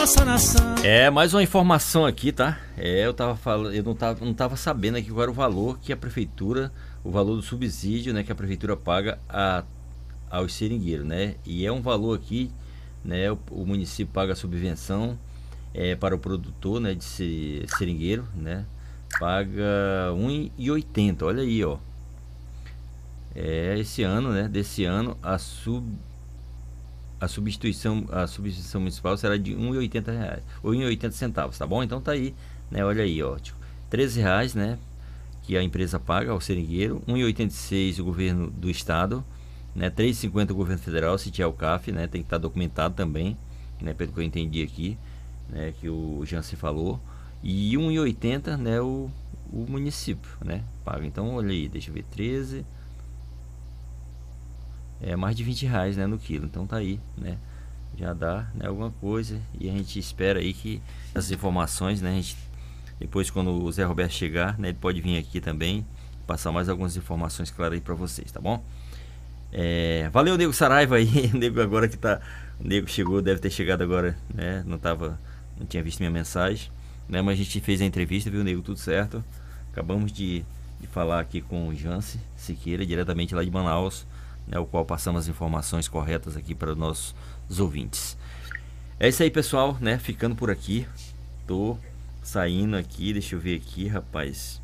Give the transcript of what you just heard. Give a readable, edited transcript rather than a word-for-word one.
nossa nação. Mais uma informação aqui, tá? Eu tava falando, eu não tava sabendo aqui qual era o valor que a prefeitura, o valor do subsídio, né, que a prefeitura paga aos seringueiros, né? E é um valor aqui, né? O município paga a subvenção para o produtor, né, de seringueiro, né? Paga R$ 1,80. Olha aí, ó. Esse ano, né? Desse ano a substituição municipal será de R$ 1,80 ou R$ 1,80, tá bom? Então tá aí, né? Olha aí, ó, tipo, R$ 13, né, que a empresa paga ao seringueiro, R$ 1,86 o governo do estado, né, R$ 3,50 o governo federal, se tiver o CAF, né, tem que estar documentado também, né, pelo que eu entendi aqui, né, que o Jansen falou, e R$ 1,80, né, o município, né, paga. Então olha aí, deixa eu ver, 13 mais de R$ 20, né, no quilo. Então tá aí, né, já dá, né, alguma coisa, e a gente espera aí que essas informações, né, a gente, depois quando o Zé Roberto chegar, né, ele pode vir aqui também passar mais algumas informações claras aí para vocês, tá bom? Valeu, Nego Saraiva aí. Nego agora que tá, o Nego chegou, deve ter chegado agora, né, não tinha visto minha mensagem, né, mas a gente fez a entrevista, viu, Nego, tudo certo. Acabamos de falar aqui com o Jansen Siqueira, diretamente lá de Manaus, né, o qual passamos as informações corretas aqui para os nossos ouvintes. É isso aí, pessoal, né? Ficando por aqui. Tô saindo aqui, deixa eu ver aqui, rapaz.